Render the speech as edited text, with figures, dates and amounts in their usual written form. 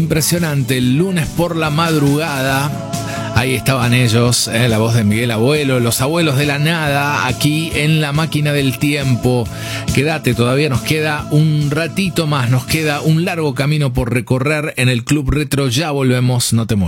impresionante, el lunes por la madrugada. Ahí estaban ellos, la voz de Miguel Abuelo, los abuelos de la nada, aquí en la máquina del tiempo. Quédate, todavía nos queda un ratito más, nos queda un largo camino por recorrer en el Club Retro. Ya volvemos, no te muevas.